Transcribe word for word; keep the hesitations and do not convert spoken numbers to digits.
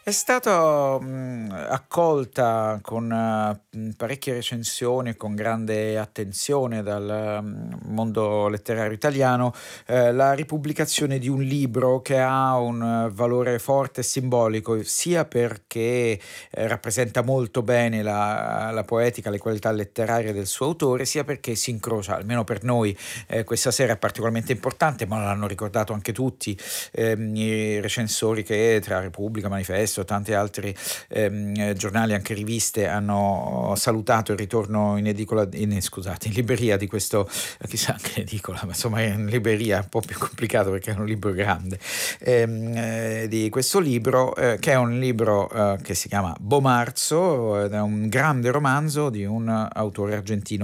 È stato, mhmm, accolta con, mhmm, parecchie recensioni e con grande attenzione dal, mhmm, mondo letterario italiano, ehm, la ripubblicazione di un libro che ha un valore forte e simbolico, sia perché, ehm, rappresenta molto bene la la poetica, le qualità letterarie del suo autore, sia perché si incrocia, almeno per noi, ehm, questa sera è particolarmente importante, ma l'hanno ricordato anche tutti, ehm, i recensori che tra Repubblica, Manifesto e tanti altri ehm, giornali, anche riviste, hanno salutato il ritorno in edicola in scusate, in libreria di questo, chissà anche in edicola, ma insomma in libreria è un po' più complicato perché è un libro grande, ehm, eh, di questo libro, eh, che è un libro eh, che si chiama Bomarzo ed è un grande romanzo di un autore argentino